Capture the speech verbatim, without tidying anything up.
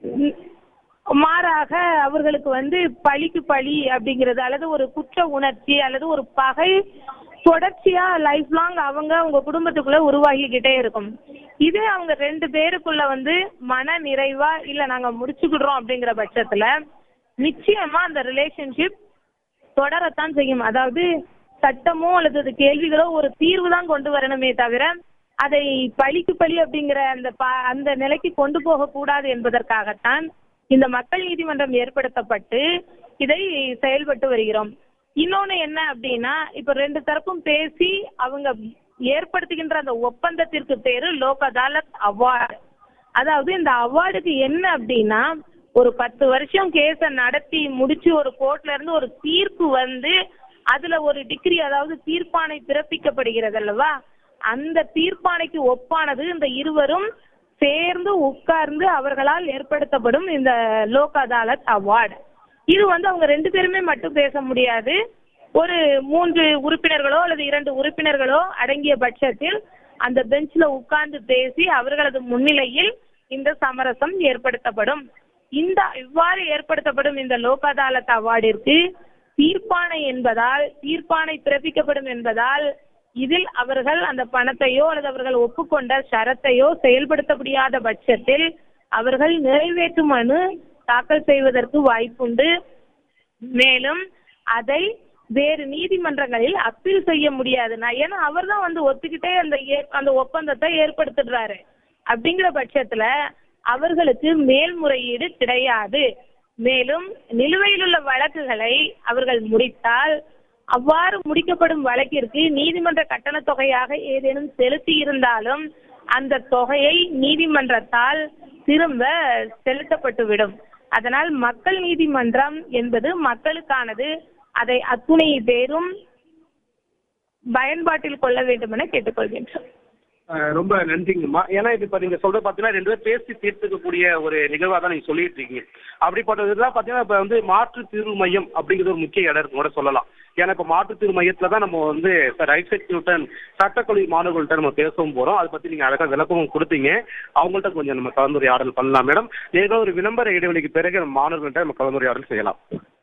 மாறாக அவர்களுக்கு வந்து பழிக்கு பழி அப்படிங்கிறது அல்லது ஒரு குற்ற உணர்ச்சி அல்லது ஒரு பகை தொடர்ச்சியா லைஃப் லாங் அவங்க உங்க குடும்பத்துக்குள்ள உருவாகிக்கிட்டே இருக்கும். இதே அவங்க ரெண்டு பேருக்குள்ள வந்து மன நிறைவா இல்ல நாங்க முடிச்சுக்கிடுறோம் அப்படிங்கிற பட்சத்துல நிச்சயமா அந்த ரிலேஷன்ஷிப் தொடரத்தான் செய்யும். அதாவது சட்டமோ அல்லது கேள்விகளோ ஒரு தீர்வு தான் கொண்டு வரணுமே தவிர அதை பழிக்கு பழி அப்படிங்கிற அந்த அந்த நிலைக்கு கொண்டு போக கூடாது என்பதற்காகத்தான் இந்த மக்கள் நீதிமன்றம் ஏற்படுத்தப்பட்டு இதை செயல்பட்டு வருகிறோம். இன்னொன்னு என்ன அப்படின்னா, இப்ப ரெண்டு தரப்பும் பேசி அவங்க ஏற்படுத்துகின்ற அந்த ஒப்பந்தத்திற்கு பேரு லோக் அதாலத் அவார்டு. அதாவது இந்த அவார்டுக்கு என்ன அப்படின்னா, ஒரு பத்து வருஷம் கேஸ நடத்தி முடிச்சு ஒரு கோர்ட்ல இருந்து ஒரு தீர்ப்பு வந்து அதுல ஒரு டிகிரி அதாவது தீர்ப்பாணை பிறப்பிக்கப்படுகிறது அல்லவா, அந்த தீர்ப்பாணைக்கு ஒப்பானது இந்த இருவரும் சேர்ந்து உட்கார்ந்து அவர்களால் ஏற்படுத்தப்படும் இந்த லோக் அதாலத் அவார்டு. இது வந்து அவங்க ரெண்டு பேருமே மட்டும் பேச முடியாது. ஒரு மூன்று உறுப்பினர்களோ அல்லது இரண்டு உறுப்பினர்களோ அடங்கிய பட்சத்தில் அந்த பெஞ்ச்ல உட்கார்ந்து பேசி அவர்களது முன்னிலையில் இந்த சமரசம் ஏற்படுத்தப்படும். இந்த இவ்வாறு ஏற்படுத்தப்படும் இந்த லோக் அதாலத் அவார்டிற்கு தீர்ப்பாணை என்பதால் தீர்ப்பாணை பிறப்பிக்கப்படும் என்பதால் இதில் அவர்கள் அந்த பணத்தையோ அல்லது அவர்கள் ஒப்புக்கொண்ட ஷரத்தையோ செயல்படுத்த முடியாத பட்சத்தில் அவர்கள் நிறைவேற்று மனு தாக்கல் செய்வதற்கு வாய்ப்புண்டு. மேலும் அதை வேறு நீதிமன்றங்களில் அப்பீல் செய்ய முடியாது. ஏன்னா அவர் தான் வந்து ஒத்துக்கிட்டே அந்த அந்த ஒப்பந்தத்தை ஏற்படுத்துறாரு. அப்படிங்கிற பட்சத்துல அவர்களுக்கு மேல்முறையீடு கிடையாது. மேலும் நிலுவையில் உள்ள வழக்குகளை அவர்கள் முடித்தால் அவ்வாறு முடிக்கப்படும் வழக்கிற்கு நீதிமன்ற கட்டண தொகையாக ஏதேனும் செலுத்தி இருந்தாலும் அந்த தொகையை நீதிமன்றத்தால் திரும்ப செலுத்தப்பட்டுவிடும். அதனால் மக்கள் நீதிமன்றம் என்பது மக்களுக்கானது. அதை அத்துணை பேரும் பயன்பாட்டில் கொள்ள வேண்டும் என கேட்டுக்கொள்கின்றோம். ரொம்ப நன்றிங்கம்மா. ஏன்னா இப்ப நீங்க சொல்றது பாத்தீங்கன்னா ரெண்டு பேரும் பேசி தீர்த்துக்கக்கூடிய ஒரு நிகழ்வா தான் நீங்க சொல்லிட்டு இருக்கீங்க. அப்படிப்பட்டதுதான் பாத்தீங்கன்னா இப்ப வந்து மாற்று தீர்வு மையம் அப்படிங்கிறது ஒரு முக்கிய இடம் கூட சொல்லலாம். ஏன்னா இப்ப மாற்று தீர்வு மையத்துல தான் நம்ம வந்து ரைட் சைட் நியூட்டன் சட்டக்கல்லூரி மாணவர்கள்ட்ட நம்ம பேசவும் போறோம். அதை பத்தி நீங்க அழகா விளக்கமும் கொடுத்தீங்க. அவங்கள்ட்ட கொஞ்சம் நம்ம கலந்துரையாடல் பண்ணலாம் மேடம். ஏதோ ஒரு விளம்பர இடைவெளிக்கு பிறகு மாணவர்கள்ட்ட நம்ம கலந்துரையாடல் செய்யலாம்.